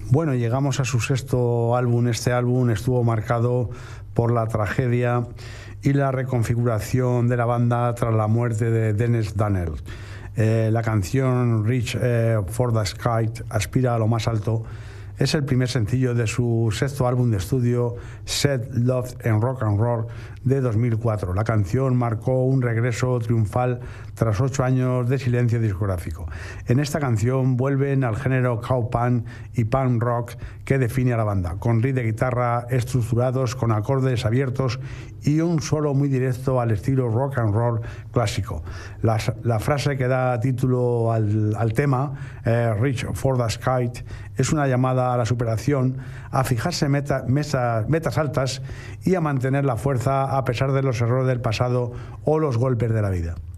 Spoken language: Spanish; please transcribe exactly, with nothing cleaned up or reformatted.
Bueno, llegamos a su sexto álbum. Este álbum estuvo marcado por la tragedia y la reconfiguración de la banda tras la muerte de Dennis Danner. Eh, la canción Reach eh, for the Sky, Aspira a lo más alto, es el primer sencillo de su sexto álbum de estudio, Set Love and Rock and Roll, de dos mil cuatro. La canción marcó un regreso triunfal tras ocho años de silencio discográfico. En esta canción vuelven al género cowpunk y punk rock que define a la banda, con riffs de guitarra estructurados, con acordes abiertos y un solo muy directo al estilo rock and roll clásico. La, la frase que da título al, al tema, eh, Reach for the Sky, es una llamada a la superación, a fijarse meta, mesa, metas altas y a mantener la fuerza a pesar de los errores del pasado o los golpes de la vida.